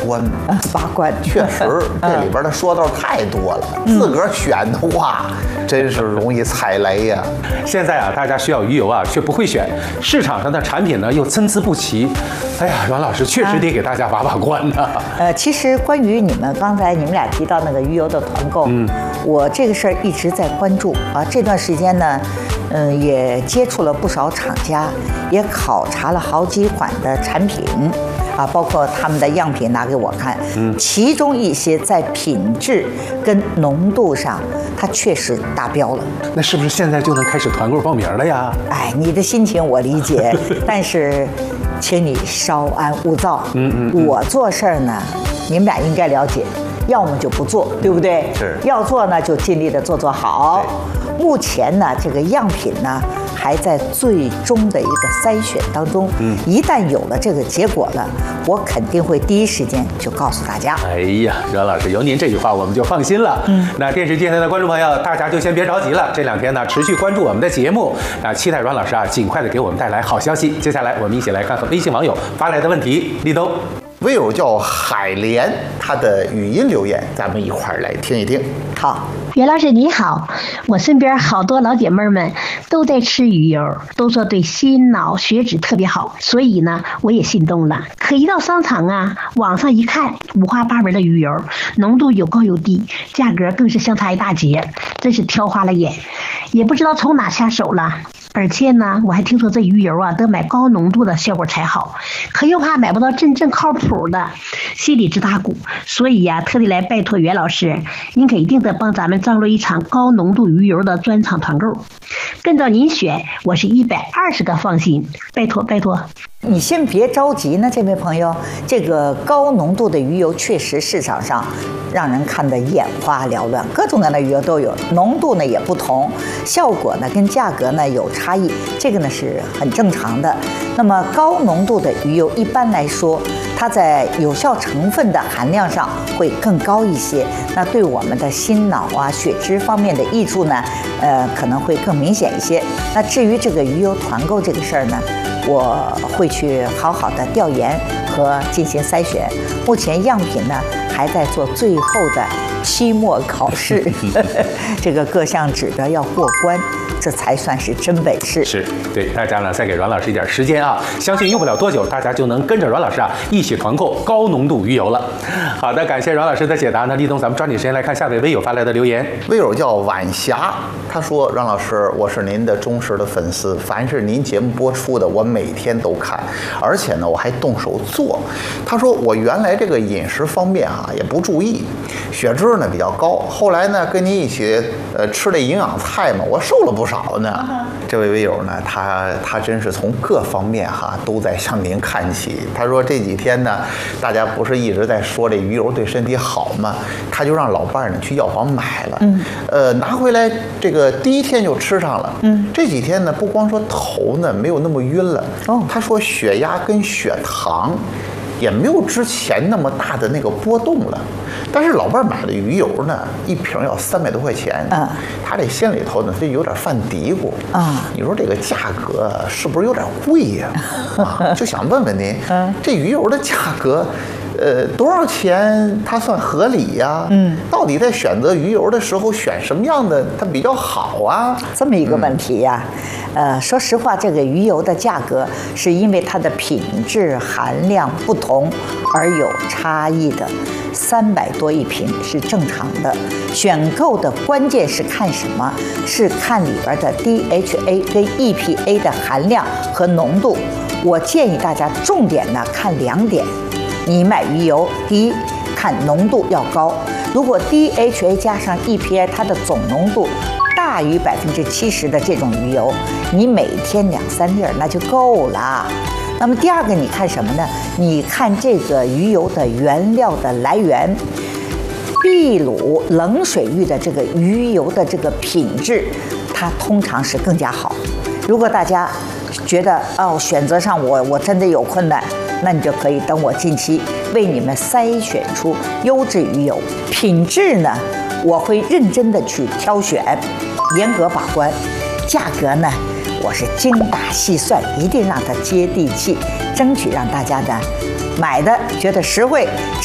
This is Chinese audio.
关， 把关。 确实，这里边的说道太多了，自个儿选的话，真是容易踩雷呀。 现在啊，大家需要鱼油啊，却不会选，市场上的产品呢又参差不齐。哎呀，阮老师确实得给大家把关呢。 其实关于刚才你们俩提到那个鱼油的团购，我这个事儿一直在关注啊。这段时间呢，也接触了不少厂家，也考察了好几款的产品。包括他们的样品拿给我看，其中一些在品质跟浓度上，它确实达标了。 那是不是现在就能开始团购报名了呀？ 哎，你的心情我理解，但是，请你稍安勿躁。我做事儿呢，你们俩应该了解，要么就不做，对不对？ 是。 要做呢，就尽力的做好。目前呢，这个样品呢，还在最终的一个筛选当中。一旦有了这个结果了，我肯定会第一时间就告诉大家。 哎呀，阮老师有您这句话，我们就放心了。那电视机前的观众朋友，大家就先别着急了。这2天呢，持续关注我们的节目，期待阮老师啊，尽快的给我们带来好消息。接下来我们一起来看看微信网友发来的问题。立冬， 微友叫海莲，他的语音留言，咱们一块儿来听一听。 好。 袁老师你好，我身边好多老姐妹们都在吃鱼油，都说对心脑血脂特别好，所以呢我也心动了。可一到商场啊，网上一看，五花八门的鱼油，浓度有高有低，价格更是相差一大截，真是挑花了眼，也不知道从哪下手了。而且呢，我还听说这鱼油啊，得买高浓度的效果才好，可又怕买不到真正靠谱的，心里直打鼓。所以呀，特地来拜托袁老师，您可一定得帮咱们张罗一场高浓度鱼油的专场团购，跟着您选，我是120个放心，拜托拜托。 你先别着急呢，这位朋友，这个高浓度的鱼油确实市场上让人看得眼花缭乱，各种各样的鱼油都有，浓度呢也不同，效果呢跟价格呢有差异，这个呢是很正常的。那么高浓度的鱼油一般来说，它在有效成分的含量上会更高一些，那对我们的心脑啊、血脂方面的益处呢，可能会更明显一些。那至于这个鱼油团购这个事儿呢，我会去好好的调研和进行筛选。目前样品呢还在做最后的期末考试，这个各项指标要过关，这才算是真本事。 是对大家呢，再给阮老师一点时间啊，相信用不了多久，大家就能跟着阮老师啊一起团购高浓度鱼油了。好的，感谢阮老师的解答。那立冬，咱们抓紧时间来看下位微友发来的留言。 微友叫晚霞，他说：“阮老师，我是您的忠实的粉丝，凡是您节目播出的，我每天都看，而且呢，我还动手做。”他说：“我原来这个饮食方面啊也不注意，血脂呢比较高，后来呢跟您一起吃这营养菜嘛，我瘦了不少呢。”这位微友呢，他真是从各方面都在向您看齐。他说这几天呢，大家不是一直在说这鱼油对身体好吗？他就让老伴儿呢去药房买了，拿回来这个第1天就吃上了。这几天呢，不光说头呢没有那么晕了，他说血压跟血糖也没有之前那么大的那个波动了。但是老伴买的鱼油呢，1瓶要300多块钱，他这心里头呢就有点犯嘀咕啊。你说这个价格是不是有点贵呀？就想问问您，这鱼油的价格，多少钱它算合理呀？到底在选择鱼油的时候选什么样的它比较好啊？ 这么一个问题呀。说实话，这个鱼油的价格是因为它的品质含量不同而有差异的，300多1瓶是正常的。选购的关键是看什么？是看里边的 DHA 跟 EPA 的含量和浓度。我建议大家重点呢看2点。你买鱼油，第一，看浓度要高。如果 DHA 加上 EPA 它的总浓度大于70%的这种鱼油，你每天2、3粒那就够了。那么第二个，你看什么呢？你看这个鱼油的原料的来源，秘鲁冷水域的这个鱼油的这个品质，它通常是更加好。如果大家觉得选择上我真的有困难，那你就可以等我近期为你们筛选出优质鱼油。品质呢，我会认真的去挑选，严格把关。价格呢，我是精打细算，一定让它接地气，争取让大家呢买的觉得实惠，